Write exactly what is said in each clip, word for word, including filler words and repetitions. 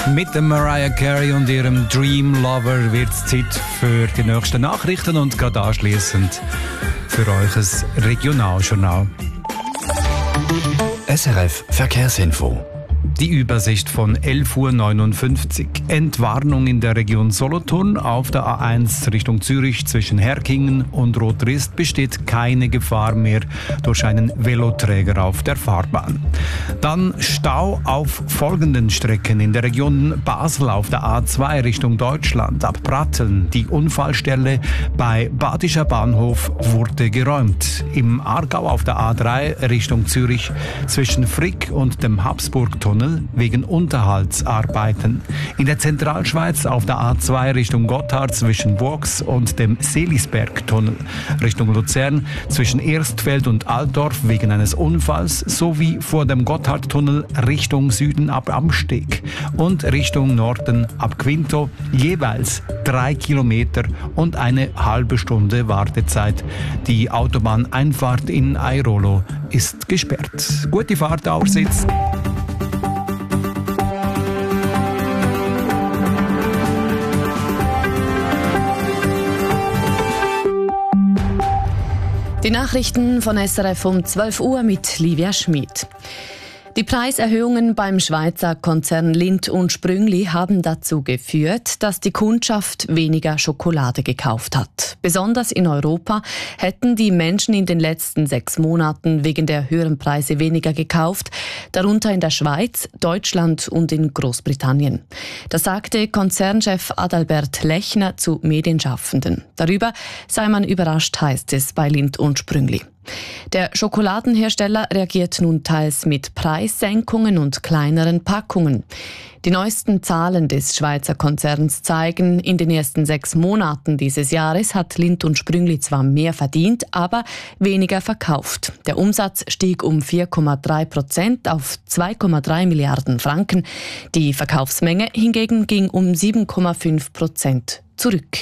Mit dem Mariah Carey und ihrem Dream Lover wird es Zeit für die nächsten Nachrichten und gerade anschliessend für euch ein Regionaljournal. S R F Verkehrsinfo. Die Übersicht von elf Uhr neunundfünfzig. Entwarnung in der Region Solothurn. Auf der A eins Richtung Zürich zwischen Herkingen und Rotrist besteht keine Gefahr mehr durch einen Veloträger auf der Fahrbahn. Dann Stau auf folgenden Strecken in der Region Basel auf der A zwei Richtung Deutschland. Ab Pratteln. Die Unfallstelle bei Badischer Bahnhof wurde geräumt. Im Aargau auf der A drei Richtung Zürich zwischen Frick und dem Habsburgtunnel wegen Unterhaltsarbeiten. In der Zentralschweiz auf der A zwei Richtung Gotthard zwischen Vaux und dem Selisbergtunnel. Richtung Luzern zwischen Erstfeld und Altdorf wegen eines Unfalls sowie vor dem Gotthardtunnel Richtung Süden ab Amsteg und Richtung Norden ab Quinto jeweils drei Kilometer und eine halbe Stunde Wartezeit. Die Autobahneinfahrt in Airolo ist gesperrt. Gute Fahrt, Aufsitz. Die Nachrichten von S R F um zwölf Uhr mit Livia Schmid. Die Preiserhöhungen beim Schweizer Konzern Lindt und Sprüngli haben dazu geführt, dass die Kundschaft weniger Schokolade gekauft hat. Besonders in Europa hätten die Menschen in den letzten sechs Monaten wegen der höheren Preise weniger gekauft, darunter in der Schweiz, Deutschland und in Großbritannien. Das sagte Konzernchef Adalbert Lechner zu Medienschaffenden. Darüber sei man überrascht, heißt es bei Lindt und Sprüngli. Der Schokoladenhersteller reagiert nun teils mit Preissenkungen und kleineren Packungen. Die neuesten Zahlen des Schweizer Konzerns zeigen, in den ersten sechs Monaten dieses Jahres hat Lindt und Sprüngli zwar mehr verdient, aber weniger verkauft. Der Umsatz stieg um vier Komma drei Prozent auf zwei Komma drei Milliarden Franken. Die Verkaufsmenge hingegen ging um sieben Komma fünf Prozent zurück.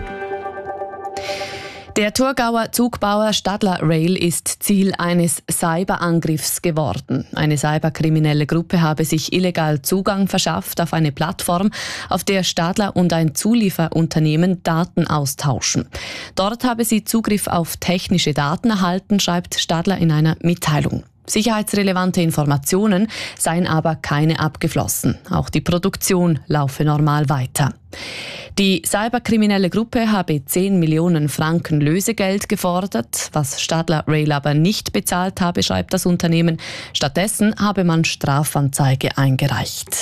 Der Thurgauer Zugbauer Stadler Rail ist Ziel eines Cyberangriffs geworden. Eine cyberkriminelle Gruppe habe sich illegal Zugang verschafft auf eine Plattform, auf der Stadler und ein Zulieferunternehmen Daten austauschen. Dort habe sie Zugriff auf technische Daten erhalten, schreibt Stadler in einer Mitteilung. Sicherheitsrelevante Informationen seien aber keine abgeflossen. Auch die Produktion laufe normal weiter. Die cyberkriminelle Gruppe habe zehn Millionen Franken Lösegeld gefordert, was Stadler Rail aber nicht bezahlt habe, schreibt das Unternehmen. Stattdessen habe man Strafanzeige eingereicht.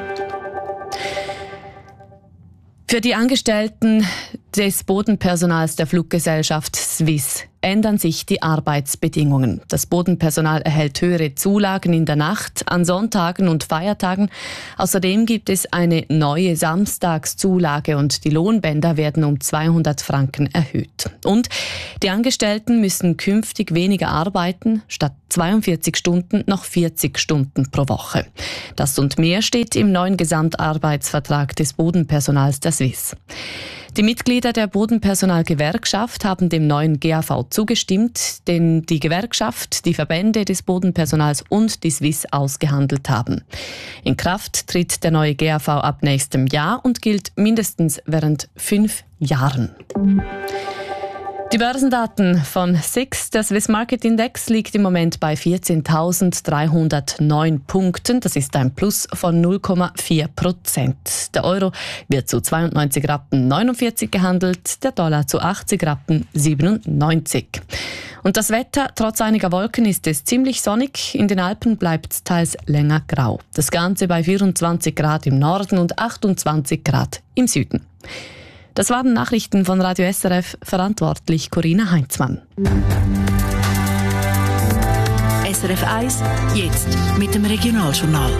Für die Angestellten des Bodenpersonals der Fluggesellschaft Swiss ändern sich die Arbeitsbedingungen. Das Bodenpersonal erhält höhere Zulagen in der Nacht, an Sonntagen und Feiertagen. Außerdem gibt es eine neue Samstagszulage und die Lohnbänder werden um zweihundert Franken erhöht. Und die Angestellten müssen künftig weniger arbeiten, statt zweiundvierzig Stunden noch vierzig Stunden pro Woche. Das und mehr steht im neuen Gesamtarbeitsvertrag des Bodenpersonals der Swiss. Die Mitglieder der Bodenpersonalgewerkschaft haben dem neuen G A V zugestimmt, den die Gewerkschaft, die Verbände des Bodenpersonals und die Swiss ausgehandelt haben. In Kraft tritt der neue G A V ab nächstem Jahr und gilt mindestens während fünf Jahren. Die Börsendaten von S I X, der Swiss Market Index, liegt im Moment bei vierzehntausenddreihundertneun Punkten. Das ist ein Plus von null Komma vier Prozent. Der Euro wird zu zweiundneunzig Rappen neunundvierzig gehandelt, der Dollar zu achtzig Rappen siebenundneunzig. Und das Wetter, trotz einiger Wolken, ist es ziemlich sonnig. In den Alpen bleibt es teils länger grau. Das Ganze bei vierundzwanzig Grad im Norden und achtundzwanzig Grad im Süden. Das waren Nachrichten von Radio S R F, verantwortlich Corinna Heinzmann. S R F eins, jetzt mit dem Regionaljournal.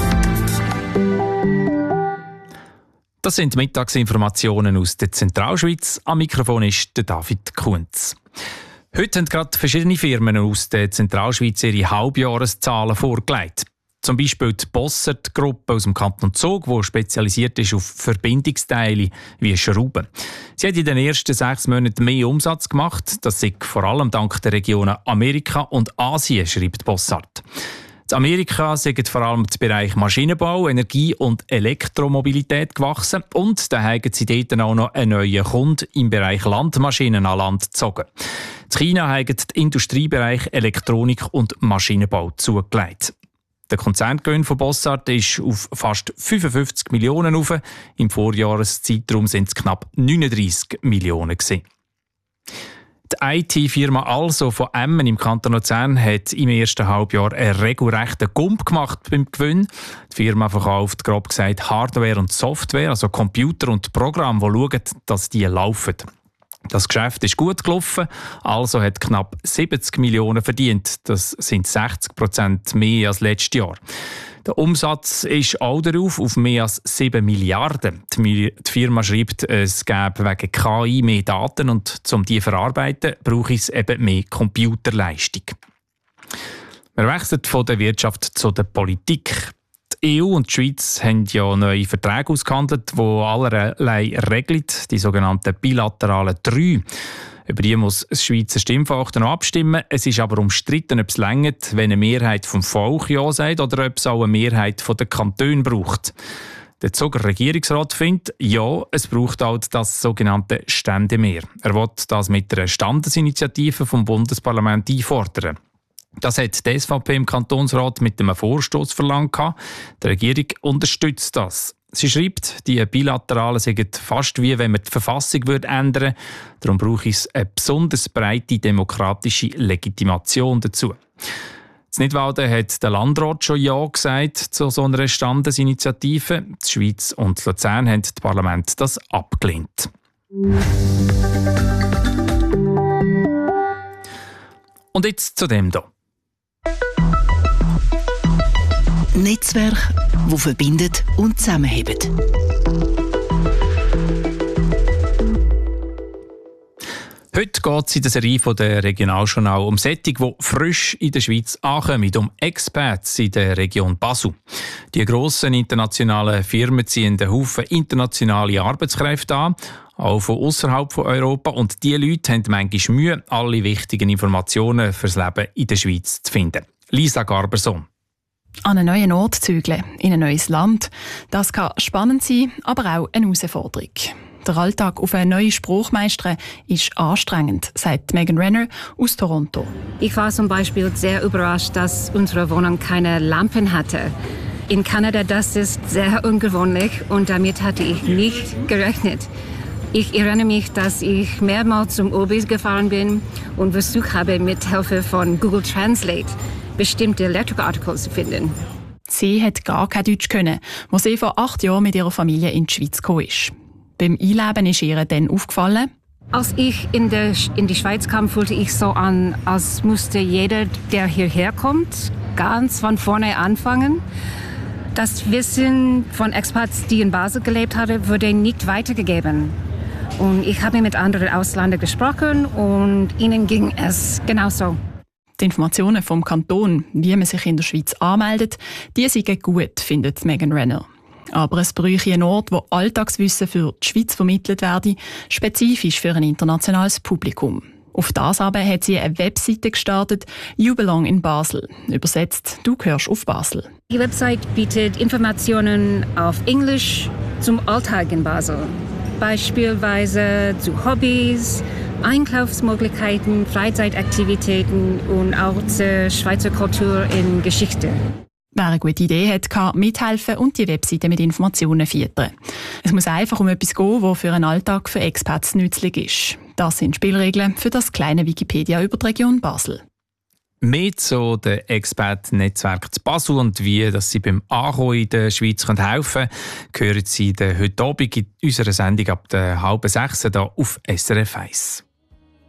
Das sind Mittagsinformationen aus der Zentralschweiz. Am Mikrofon ist der David Kunz. Heute haben gerade verschiedene Firmen aus der Zentralschweiz ihre Halbjahreszahlen vorgelegt. Zum Beispiel die Bossert-Gruppe aus dem Kanton Zug, die spezialisiert ist auf Verbindungsteile wie Schrauben. Sie hat in den ersten sechs Monaten mehr Umsatz gemacht. Das ist vor allem dank der Regionen Amerika und Asien, schreibt Bossart. In Amerika sind vor allem der Bereich Maschinenbau, Energie und Elektromobilität gewachsen und da haben sie dort auch noch einen neuen Kunden im Bereich Landmaschinen an Land gezogen. In China haben den Industriebereich Elektronik und Maschinenbau zugelegt. Der Konzerngewinn von Bossard ist auf fast fünfundfünfzig Millionen auf. Im Vorjahreszeitraum sind es knapp neununddreissig Millionen gewesen. Die I T-Firma Also von Emmen im Kanton Luzern hat im ersten Halbjahr einen regelrechten Gump gemacht beim Gewinn. Die Firma verkauft, grob gesagt, Hardware und Software, also Computer und Programme, die schauen, dass die laufen. Das Geschäft ist gut gelaufen, Also hat knapp siebzig Millionen verdient. Das sind sechzig Prozent mehr als letztes Jahr. Der Umsatz ist auch darauf auf mehr als sieben Milliarden. Die Firma schreibt, es gäbe wegen K I mehr Daten und um die zu verarbeiten, brauche es eben mehr Computerleistung. Wir wechseln von der Wirtschaft zu der Politik. Die E U und die Schweiz haben ja neue Verträge ausgehandelt, die allerlei regeln, die sogenannten bilateralen drei. Über die muss das Schweizer Stimmvolk noch abstimmen. Es ist aber umstritten, ob es reicht, wenn eine Mehrheit vom Volk Ja sagt oder ob es auch eine Mehrheit der Kantone braucht. Der Zuger Regierungsrat findet, ja, es braucht auch das sogenannte Ständemehr. Er will das mit einer Standesinitiative vom Bundesparlament einfordern. Das hat die S V P im Kantonsrat mit einem Vorstoß verlangt. Die Regierung unterstützt das. Sie schreibt, die Bilateralen seien fast wie wenn man die Verfassung ändern würde. Darum brauche es eine besonders breite demokratische Legitimation dazu. In Nidwalden hat der Landrat schon Ja gesagt zu so einer Standesinitiative. Die Schweiz und Luzern haben das Parlament das abgelehnt. Und jetzt zu dem hier. Netzwerk, das verbindet und zusammenhält. Heute geht es in der Serie von der Regionaljournal um Sättig, die frisch in der Schweiz ankommen, um Expats in der Region Basel. Die grossen internationalen Firmen ziehen einen Haufen internationale Arbeitskräfte an, auch von außerhalb von Europa. Und diese Leute haben manchmal Mühe, alle wichtigen Informationen fürs Leben in der Schweiz zu finden. Lisa Garberson. An einen neuen Ort zügeln, in ein neues Land. Das kann spannend sein, aber auch eine Herausforderung. Der Alltag auf eine neue Sprachmeisterin ist anstrengend, sagt Megan Renner aus Toronto. Ich war zum Beispiel sehr überrascht, dass unsere Wohnung keine Lampen hatte. In Kanada das ist sehr ungewöhnlich und damit hatte ich nicht gerechnet. Ich erinnere mich, dass ich mehrmals zum Obis gefahren bin und versucht habe, mit Hilfe von Google Translate bestimmte Lektorartikel zu finden. Sie hat gar kein Deutsch können, als sie vor acht Jahren mit ihrer Familie in die Schweiz gekommen ist. Beim Einleben ist ihr dann aufgefallen: Als ich in, der, in die Schweiz kam, fühlte ich so an, als müsste jeder, der hierher kommt, ganz von vorne anfangen. Das Wissen von Expats, die in Basel gelebt haben, wurde nicht weitergegeben. Und ich habe mit anderen Ausländern gesprochen und ihnen ging es genauso. Die Informationen vom Kanton, wie man sich in der Schweiz anmeldet, die sind gut, findet Megan Renner. Aber es bräuchte einen Ort, wo Alltagswissen für die Schweiz vermittelt werde, spezifisch für ein internationales Publikum. Auf das aber hat sie eine Webseite gestartet, You Belong in Basel. Übersetzt, du gehörst auf Basel. Die Website bietet Informationen auf Englisch zum Alltag in Basel. Beispielsweise zu Hobbys, Einkaufsmöglichkeiten, Freizeitaktivitäten und auch zur Schweizer Kultur in Geschichte. Wer eine gute Idee hat, kann mithelfen und die Webseite mit Informationen füttern. Es muss einfach um etwas gehen, das für einen Alltag für Expats nützlich ist. Das sind Spielregeln für das kleine Wikipedia über die Region Basel. Mehr zu dem Expat-Netzwerk zu Basel und wie dass Sie beim Ankommen in der Schweiz helfen können, hören Sie heute Abend in unserer Sendung ab der halben sechs hier auf S R F eins.